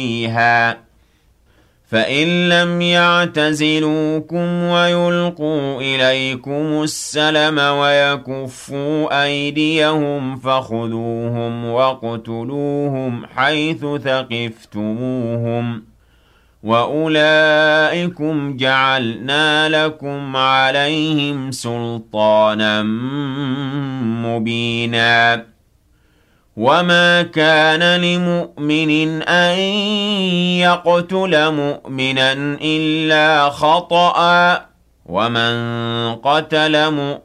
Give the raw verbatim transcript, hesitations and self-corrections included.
فيها فإن لم يعتزلوكم ويلقوا إليكم السلم ويكفوا أيديهم فخذوهم واقتلوهم حيث ثقفتموهم وأولئكم جعلنا لكم عليهم سلطانا مبينا وما كان لمؤمن أن يقتل مؤمنا إلا خطأ ومن قتل مؤمنا